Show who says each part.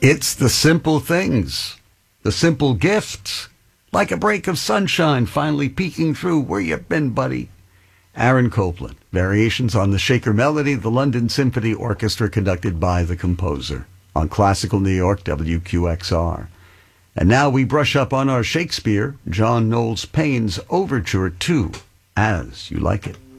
Speaker 1: It's the simple things, the simple gifts, like a break of sunshine finally peeking through. Where you been, buddy? Aaron Copland, variations on the Shaker Melody, the London Symphony Orchestra conducted by the composer on Classical New York, WQXR. And now we brush up on our Shakespeare, John Knowles Payne's Overture to As You Like It.